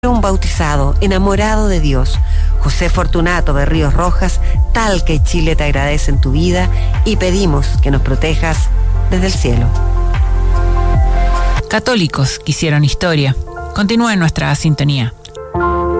Un bautizado, enamorado de Dios, José Fortunato de Ríos Rojas, tal que Chile te agradece en tu vida y pedimos que nos protejas desde el cielo. Católicos que hicieron historia. Continúa en nuestra sintonía.